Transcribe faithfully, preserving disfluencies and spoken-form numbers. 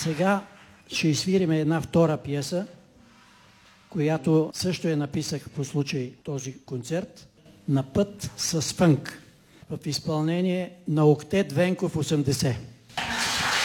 Сега ще изсвириме една втора пиеса, която също я написах по случай този концерт, "На път с фънк", в изпълнение на Октет Венков осемдесет.